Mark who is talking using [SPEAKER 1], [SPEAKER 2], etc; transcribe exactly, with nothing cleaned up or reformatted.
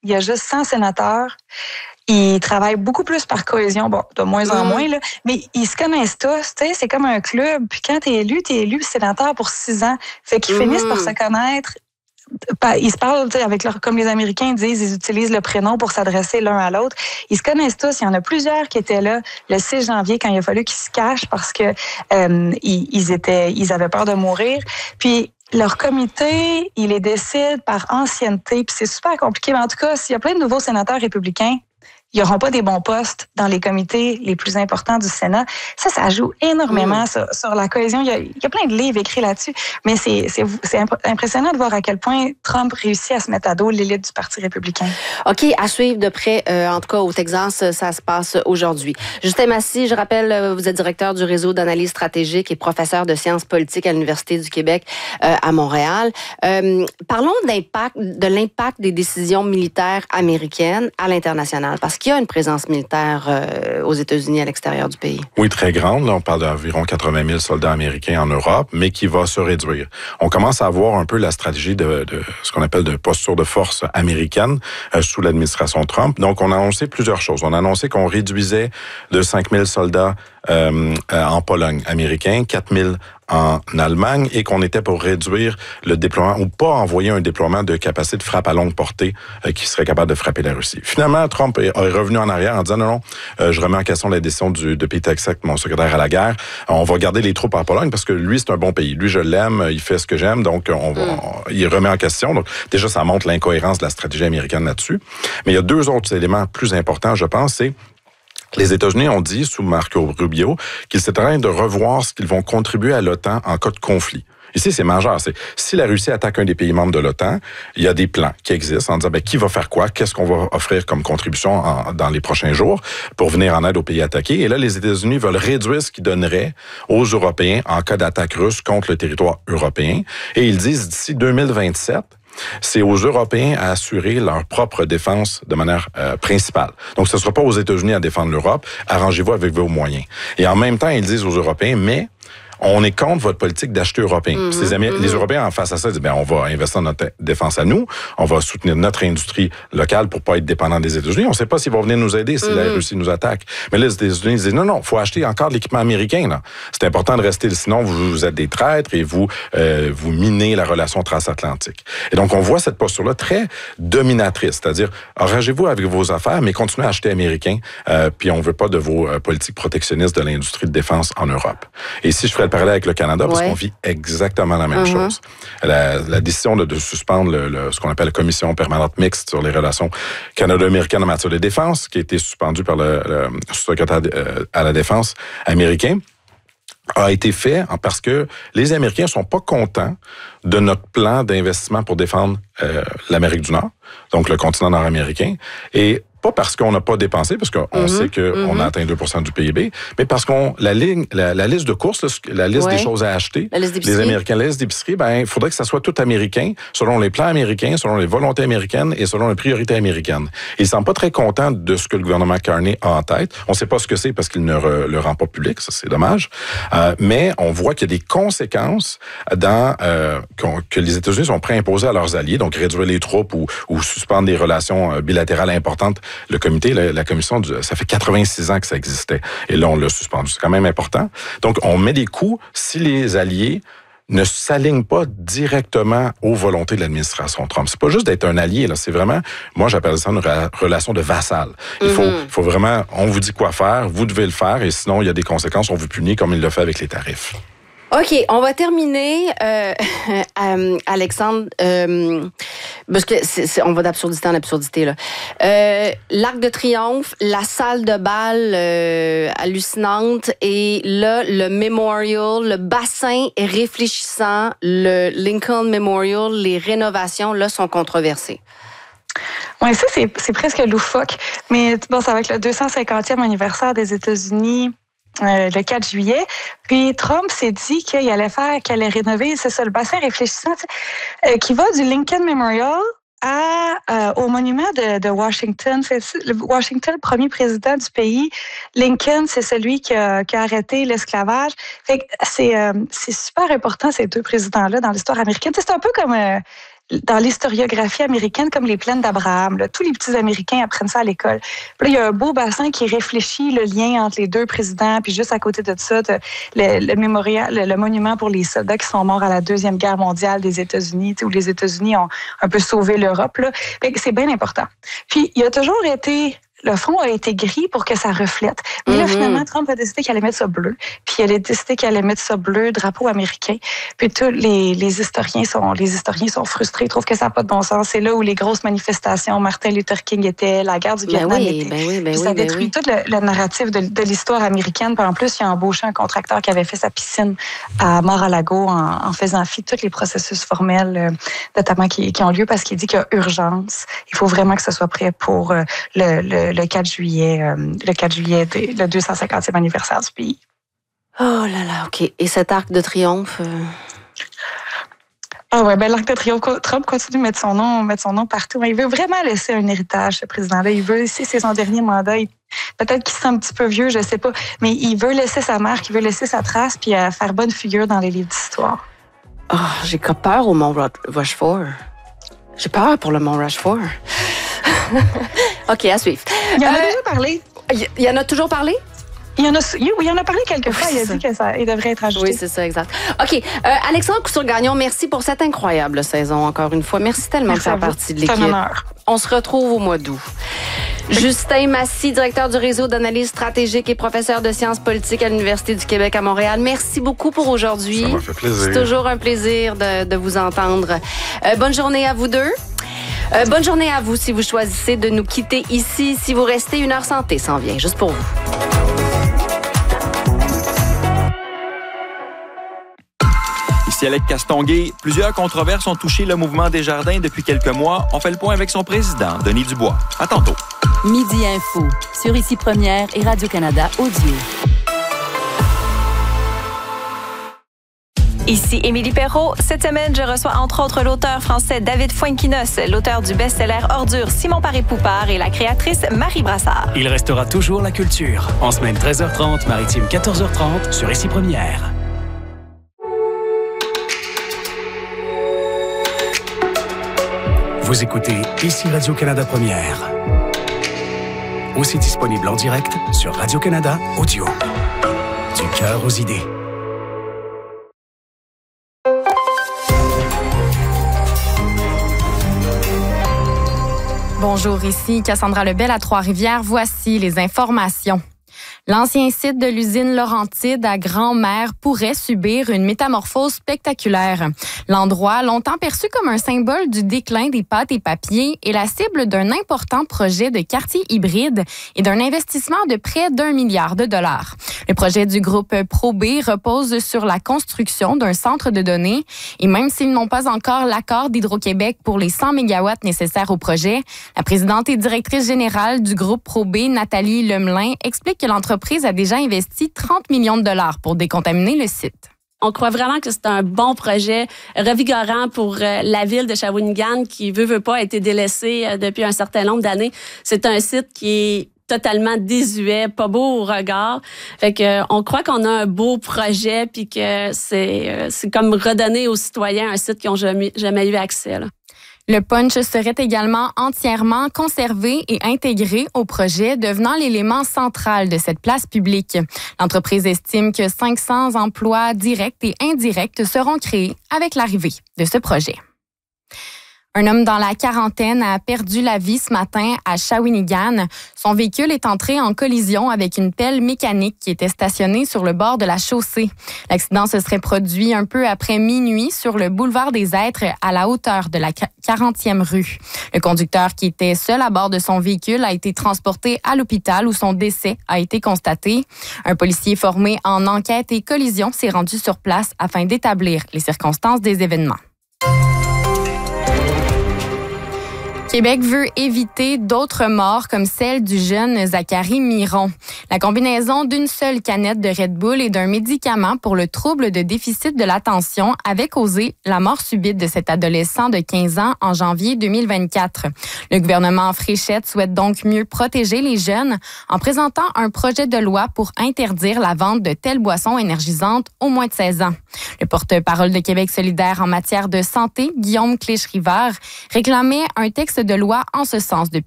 [SPEAKER 1] il y a juste cent sénateurs. Ils travaillent beaucoup plus par cohésion, bon, de moins en moins, là, mais ils se connaissent tous, tu sais, c'est comme un club. Puis quand t'es élu, t'es élu sénateur pour six ans. Fait qu'ils mm-hmm. finissent par se connaître. Ils se parlent, avec leur, comme les Américains disent, ils utilisent le prénom pour s'adresser l'un à l'autre. Ils se connaissent tous. Il y en a plusieurs qui étaient là le six janvier quand il a fallu qu'ils se cachent parce que euh, ils, ils étaient, ils avaient peur de mourir. Puis leur comité, il les décide par ancienneté. Puis c'est super compliqué. Mais en tout cas, s'il y a plein de nouveaux sénateurs républicains, ils n'auront pas des bons postes dans les comités les plus importants du Sénat. Ça, ça joue énormément mmh. sur, sur la cohésion. Il y, a, il y a plein de livres écrits là-dessus, mais c'est, c'est, c'est impressionnant de voir à quel point Trump réussit à se mettre à dos l'élite du Parti républicain.
[SPEAKER 2] OK, à suivre de près, euh, en tout cas au Texas, ça se passe aujourd'hui. Justin Massy, je rappelle, vous êtes directeur du réseau d'analyse stratégique et professeur de sciences politiques à l'Université du Québec euh, à Montréal. Euh, parlons d'impact, de l'impact des décisions militaires américaines à l'international, parce qu'il y a une présence militaire euh, aux États-Unis à l'extérieur du pays.
[SPEAKER 3] Oui, très grande. Là, on parle d'environ quatre-vingt mille soldats américains en Europe, mais qui va se réduire. On commence à voir un peu la stratégie de, de ce qu'on appelle de posture de force américaine euh, sous l'administration Trump. Donc, on a annoncé plusieurs choses. On a annoncé qu'on réduisait de cinq mille soldats euh, euh, en Pologne américains, quatre mille en Allemagne, et qu'on était pour réduire le déploiement, ou pas envoyer un déploiement de capacité de frappe à longue portée euh, qui serait capable de frapper la Russie. Finalement, Trump est, est revenu en arrière en disant non, non, euh, je remets en question la décision du, de Pete Hegseth, mon secrétaire à la guerre. On va garder les troupes en Pologne parce que lui, c'est un bon pays. Lui, je l'aime, il fait ce que j'aime, donc on va, mm. on, il remet en question. Donc déjà, ça montre l'incohérence de la stratégie américaine là-dessus. Mais il y a deux autres éléments plus importants, je pense, c'est les États-Unis ont dit, sous Marco Rubio, qu'ils étaient en train de revoir ce qu'ils vont contribuer à l'OTAN en cas de conflit. Ici, c'est majeur. C'est, si la Russie attaque un des pays membres de l'OTAN, il y a des plans qui existent en disant ben, qui va faire quoi, qu'est-ce qu'on va offrir comme contribution en, dans les prochains jours pour venir en aide aux pays attaqués. Et là, les États-Unis veulent réduire ce qu'ils donneraient aux Européens en cas d'attaque russe contre le territoire européen. Et ils disent d'ici deux mille vingt-sept, c'est aux Européens à assurer leur propre défense de manière euh, principale. Donc, ce ne sera pas aux États-Unis à défendre l'Europe. Arrangez-vous avec vos moyens. Et en même temps, ils disent aux Européens, mais on est contre votre politique d'acheter européen. Mm-hmm, ces Amé- mm-hmm. Les Européens, en face à ça, disent, ben, on va investir dans notre défense à nous, on va soutenir notre industrie locale pour pas être dépendant des États-Unis. On ne sait pas s'ils vont venir nous aider si mm-hmm. la Russie nous attaque. Mais là, les États-Unis disent, non, non, il faut acheter encore de l'équipement américain. Là. C'est important de rester, sinon vous, vous êtes des traîtres et vous, euh, vous minez la relation transatlantique. Et donc, on voit cette posture-là très dominatrice, c'est-à-dire, arrangez-vous avec vos affaires, mais continuez à acheter américain, euh, puis on veut pas de vos euh, politiques protectionnistes de l'industrie de défense en Europe. Et si je ferais le parallèle avec le Canada, parce ouais. qu'on vit exactement la même uh-huh. chose. La, la décision de, de suspendre le, le, ce qu'on appelle la commission permanente mixte sur les relations canado-américaines en matière de défense, qui a été suspendue par le, le sous-secrétaire à la défense américain, a été fait parce que les Américains sont pas contents de notre plan d'investissement pour défendre euh, l'Amérique du Nord, donc le continent nord-américain, et pas parce qu'on n'a pas dépensé, parce qu'on mm-hmm, sait qu'on mm-hmm. a atteint deux pour cent du P I B, mais parce qu'on la ligne, la, la liste de courses, la liste ouais. des choses à acheter, les Américains, la liste d'épicerie, ben il faudrait que ça soit tout américain, selon les plans américains, selon les volontés américaines et selon les priorités américaines. Ils ne sont pas très contents de ce que le gouvernement Carney a en tête. On ne sait pas ce que c'est parce qu'il ne re, le rend pas public, ça c'est dommage. Euh, mais on voit qu'il y a des conséquences dans euh, que les États-Unis sont prêts à imposer à leurs alliés, donc réduire les troupes ou, ou suspendre des relations bilatérales importantes. Le comité, la, la commission, du, ça fait quatre-vingt-six ans que ça existait. Et là, on l'a suspendu. C'est quand même important. Donc, on met des coups si les alliés ne s'alignent pas directement aux volontés de l'administration Trump. C'est pas juste d'être un allié, là. C'est vraiment, moi, j'appelle ça une ra- relation de vassal. Il faut, mm-hmm. faut vraiment, on vous dit quoi faire, vous devez le faire, et sinon, il y a des conséquences, on vous punit comme il le fait avec les tarifs.
[SPEAKER 2] OK, on va terminer, euh, euh, Alexandre, euh, parce que c'est, c'est, on va d'absurdité en absurdité, là. Euh, L'Arc de Triomphe, la salle de bal euh, hallucinante, et là, le Memorial, le bassin réfléchissant, le Lincoln Memorial, les rénovations, là, sont controversées.
[SPEAKER 1] Oui, ça, c'est, c'est presque loufoque. Mais bon, ça va être le deux cent cinquantième anniversaire des États-Unis. Euh, le quatre juillet. Puis Trump s'est dit qu'il allait faire, qu'il allait rénover, c'est ça, le bassin réfléchissant, euh, qui va du Lincoln Memorial à, euh, au monument de, de Washington. C'est, le Washington, le premier président du pays. Lincoln, c'est celui qui a, qui a arrêté l'esclavage. Fait que c'est, euh, c'est super important, ces deux présidents-là, dans l'histoire américaine. C'est un peu comme... Euh, dans l'historiographie américaine comme les plaines d'Abraham. Là. Tous les petits Américains apprennent ça à l'école. Puis là, il y a un beau bassin qui réfléchit le lien entre les deux présidents. Puis juste à côté de ça, le, le mémorial, le, le monument pour les soldats qui sont morts à la Deuxième Guerre mondiale des États-Unis, où les États-Unis ont un peu sauvé l'Europe. Là. Fait que c'est bien important. Puis il a toujours été... Le fond a été gris pour que ça reflète. Mais là, mm-hmm. finalement, Trump a décidé qu'il allait mettre ça bleu. Puis il a décidé qu'il allait mettre ça bleu, drapeau américain. Puis tous les, les historiens sont les historiens sont frustrés, ils trouvent que ça n'a pas de bon sens. C'est là où les grosses manifestations, Martin Luther King était, la guerre du Vietnam
[SPEAKER 2] ben oui,
[SPEAKER 1] était.
[SPEAKER 2] Ben oui, ben
[SPEAKER 1] puis ça
[SPEAKER 2] oui,
[SPEAKER 1] détruit
[SPEAKER 2] ben
[SPEAKER 1] tout le, le narratif de, de l'histoire américaine. Puis en plus, il a embauché un contracteur qui avait fait sa piscine à Mar-a-Lago en, en faisant fi de tous les processus formels, euh, notamment qui, qui ont lieu parce qu'il dit qu'il y a urgence. Il faut vraiment que ce soit prêt pour euh, le, le, le quatre juillet. Euh, le quatre juillet, le deux cent cinquantième anniversaire du pays.
[SPEAKER 2] Oh là là, OK. Et cet arc de triomphe? Euh...
[SPEAKER 1] Ah ouais, ben l'arc de triomphe, Trump continue de mettre son nom, mettre son nom partout. Il veut vraiment laisser un héritage, ce président-là. Il veut, si c'est son dernier mandat, il, peut-être qu'il se sent un petit peu vieux, je sais pas, mais il veut laisser sa marque, il veut laisser sa trace, puis euh, faire bonne figure dans les livres d'histoire.
[SPEAKER 2] Oh, j'ai peur au Mont Rushmore. J'ai peur pour le Mont Rushmore. OK, à suivre.
[SPEAKER 1] Il en a
[SPEAKER 2] euh,
[SPEAKER 1] déjà parlé.
[SPEAKER 2] Il y en a toujours parlé?
[SPEAKER 1] Il y en a, oui, il en a parlé quelques fois. Il a dit que ça, il devrait être ajouté.
[SPEAKER 2] Oui, c'est ça, exact. OK. Euh, Alexandre Couture-Gagnon, merci pour cette incroyable saison, encore une fois. Merci tellement
[SPEAKER 1] merci
[SPEAKER 2] de faire partie de l'équipe.
[SPEAKER 1] C'est un honneur.
[SPEAKER 2] On se retrouve au mois d'août. Oui. Justin Massy, directeur du réseau d'analyse stratégique et professeur de sciences politiques à l'Université du Québec à Montréal. Merci beaucoup pour aujourd'hui.
[SPEAKER 3] Ça m'a fait plaisir.
[SPEAKER 2] C'est toujours un plaisir de, de vous entendre. Euh, bonne journée à vous deux. Euh, bonne journée à vous si vous choisissez de nous quitter ici. Si vous restez, Une heure santé s'en vient, juste pour vous.
[SPEAKER 4] Ici Alec Castonguay. Plusieurs controverses ont touché le mouvement Desjardins depuis quelques mois. On fait le point avec son président, Denis Dubois. À tantôt.
[SPEAKER 5] Midi Info, sur Ici Première et Radio-Canada Audio.
[SPEAKER 6] Ici Émilie Perrault. Cette semaine, je reçois entre autres l'auteur français David Fuenquinos, l'auteur du best-seller Ordure Simon Paré-Poupard et la créatrice Marie Brassard.
[SPEAKER 7] Il restera toujours la culture. En semaine treize heures trente, maritime quatorze heures trente sur Ici Première. Vous écoutez Ici Radio-Canada Première. Aussi disponible en direct sur Radio-Canada Audio. Du cœur aux idées.
[SPEAKER 8] Bonjour, ici Cassandra Lebel à Trois-Rivières. Voici les informations. L'ancien site de l'usine Laurentide à Grand-Mère pourrait subir une métamorphose spectaculaire. L'endroit, longtemps perçu comme un symbole du déclin des pâtes et papiers, est la cible d'un important projet de quartier hybride et d'un investissement de près d'un milliard de dollars. Le projet du groupe ProB repose sur la construction d'un centre de données et même s'ils n'ont pas encore l'accord d'Hydro-Québec pour les cent mégawatts nécessaires au projet, la présidente et directrice générale du groupe ProB, Nathalie Lemelin, explique que l'entreprise a déjà investi trente millions de dollars pour décontaminer le site.
[SPEAKER 9] On croit vraiment que c'est un bon projet revigorant pour euh, la ville de Shawinigan qui, veut, veut pas, a été délaissée euh, depuis un certain nombre d'années. C'est un site qui est totalement désuet, pas beau au regard. Fait que euh, on croit qu'on a un beau projet puis que c'est euh, c'est comme redonner aux citoyens un site qu'ils ont jamais, jamais eu accès, là.
[SPEAKER 8] Le punch serait également entièrement conservé et intégré au projet, devenant l'élément central de cette place publique. L'entreprise estime que cinq cents emplois directs et indirects seront créés avec l'arrivée de ce projet. Un homme dans la quarantaine a perdu la vie ce matin à Shawinigan. Son véhicule est entré en collision avec une pelle mécanique qui était stationnée sur le bord de la chaussée. L'accident se serait produit un peu après minuit sur le boulevard des Êtres à la hauteur de la quarantième rue. Le conducteur qui était seul à bord de son véhicule a été transporté à l'hôpital où son décès a été constaté. Un policier formé en enquête et collision s'est rendu sur place afin d'établir les circonstances des événements. Québec veut éviter d'autres morts comme celle du jeune Zachary Miron. La combinaison d'une seule canette de Red Bull et d'un médicament pour le trouble de déficit de l'attention avait causé la mort subite de cet adolescent de quinze ans en janvier deux mille vingt-quatre. Le gouvernement Fréchette souhaite donc mieux protéger les jeunes en présentant un projet de loi pour interdire la vente de telles boissons énergisantes aux moins de seize ans. Le porte-parole de Québec solidaire en matière de santé, Guillaume Clich-Rivard, réclamait un texte de loi en ce sens depuis